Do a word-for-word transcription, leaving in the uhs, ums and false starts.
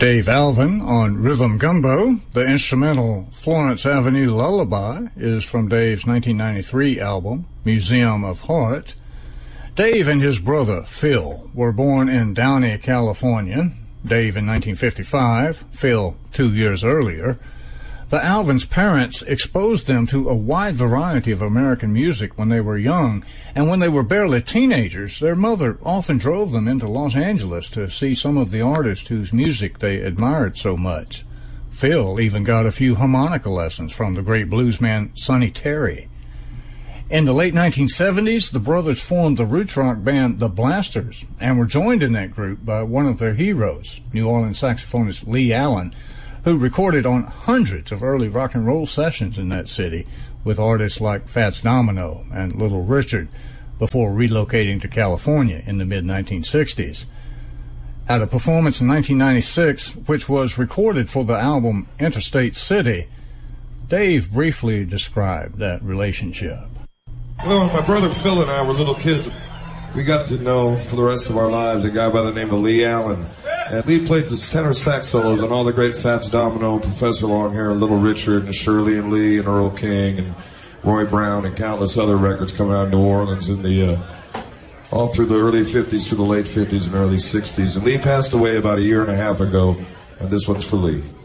Dave Alvin on Rhythm Gumbo. The instrumental Florence Avenue Lullaby is from Dave's nineteen ninety-three album, Museum of Heart. Dave and his brother, Phil, were born in Downey, California. Dave in nineteen fifty-five, Phil two years earlier. The Alvins' parents exposed them to a wide variety of American music when they were young, and when they were barely teenagers, their mother often drove them into Los Angeles to see some of the artists whose music they admired so much. Phil even got a few harmonica lessons from the great bluesman Sonny Terry. In the late nineteen seventies, the brothers formed the roots rock band The Blasters and were joined in that group by one of their heroes, New Orleans saxophonist Lee Allen, who recorded on hundreds of early rock and roll sessions in that city with artists like Fats Domino and Little Richard before relocating to California in the mid nineteen sixties. At a performance in nineteen ninety-six, which was recorded for the album Interstate City, Dave briefly described that relationship. Well, my brother Phil and I were little kids. We got to know for the rest of our lives a guy by the name of Lee Allen. And Lee played the tenor sax solos on all the great Fats Domino, Professor Longhair, and Little Richard, and Shirley and Lee, and Earl King, and Roy Brown, and countless other records coming out of New Orleans in the uh, all through the early fifties, through the late fifties and early sixties. And Lee passed away about a year and a half ago, and this one's for Lee.